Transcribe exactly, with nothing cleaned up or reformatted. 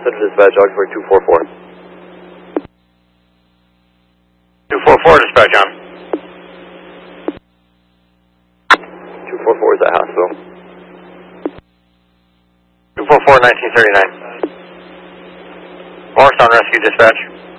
Center Dispatch, Augsburg two four four. two four four, dispatch on. two four four is at Hassville. two four four, nineteen thirty-nine. Morristown Rescue, dispatch.